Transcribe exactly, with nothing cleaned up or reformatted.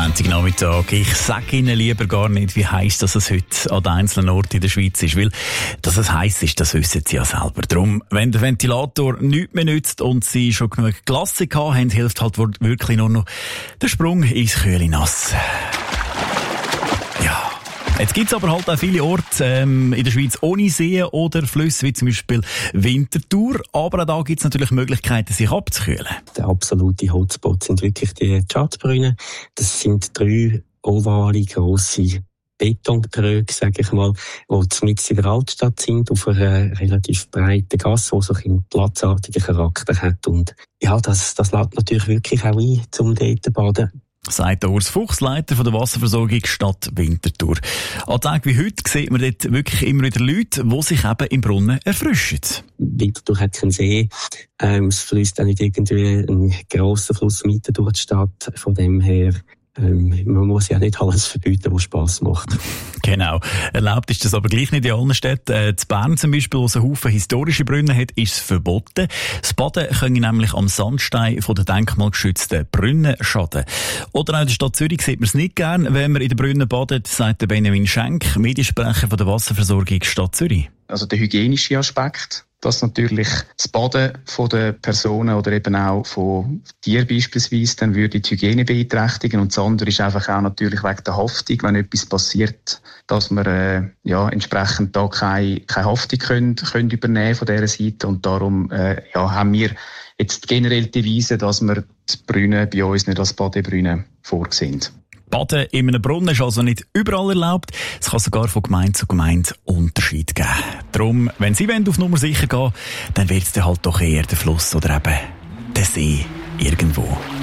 Nachmittag. Ich sage Ihnen lieber gar nicht, wie heiß das es heute an den einzelnen Orten in der Schweiz ist, weil dass es heiß ist, das wissen Sie ja selber. Darum, wenn der Ventilator nichts mehr nützt und Sie schon genug Klasse gehabt haben, hilft halt wirklich nur noch der Sprung ins kühle Nass. Ja. Jetzt gibt's aber halt auch viele Orte ähm, in der Schweiz ohne Seen oder Flüsse, wie zum Beispiel Winterthur. Aber auch da gibt's natürlich Möglichkeiten, sich abzukühlen. Der absolute Hotspot sind wirklich die Schatzbrunnen. Das sind drei ovale, grosse Betontröge, sage ich mal, die mitten in der Altstadt sind, auf einer relativ breiten Gasse, die so einen platzartigen Charakter hat. Und ja, das, das lädt natürlich wirklich auch ein, zum dort zu baden. Sagt der Urs Fuchs, Leiter von der Wasserversorgung Stadt Winterthur. An Tagen wie heute sieht man dort wirklich immer wieder Leute, die sich eben im Brunnen erfrischen. Winterthur hat keinen See. Ähm, es fließt auch nicht irgendwie ein grosser Fluss mitten durch die Stadt. Von dem her, ähm, man muss ja nicht alles verbieten, was Spass macht. Genau. Erlaubt ist das aber gleich nicht in allen Städten. Äh, in Bern zum Beispiel, wo es einen Haufen historische Brunnen hat, ist es verboten. Das Baden können nämlich am Sandstein von den denkmalgeschützten Brunnen schaden. Oder auch in der Stadt Zürich sieht man es nicht gern, wenn man in den Brunnen badet, sagt der Benjamin Schenk, Mediensprecher von der Wasserversorgung Stadt Zürich. Also der hygienische Aspekt, dass natürlich das Baden von den Personen oder eben auch von Tieren beispielsweise dann würde die Hygiene beeinträchtigen, und das andere ist einfach auch natürlich wegen der Haftung, wenn etwas passiert, dass wir äh, ja entsprechend da keine, keine Haftung können, können übernehmen von dieser Seite, und darum äh, ja, haben wir jetzt generell die Devise, dass wir die Brunnen bei uns nicht als Badebrunnen vorgesehen. Baden in einem Brunnen ist also nicht überall erlaubt. Es kann sogar von Gemeinde zu Gemeinde Unterschied geben. Darum, wenn Sie auf Nummer sicher gehen, dann wird es dann halt doch eher der Fluss oder eben der See irgendwo.